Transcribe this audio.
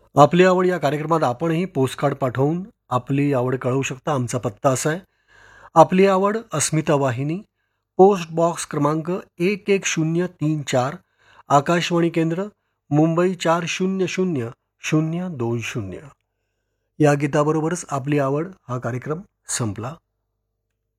आपली आवड या कार्यक्रमात आपणही पोस्टकार्ड पाठवून आपली आवड कळवू शकता. आमचा पत्ता असा आहे: आपली आवड, अस्मिता वाहिनी, पोस्ट बॉक्स क्रमांक 11034, आकाशवाणी केंद्र, मुंबई 400020. या गीताबरोबरच आपली आवड हा कार्यक्रम संपला.